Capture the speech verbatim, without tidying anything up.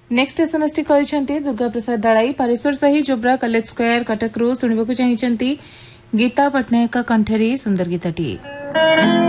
Next SMS T कहते दुर्गा प्रसाद दलाई पारेश्वर साही जोब्रा college square Cuttack शुणा चाहिए गीता पट्टनायक कंठरी सुंदर गीतटी।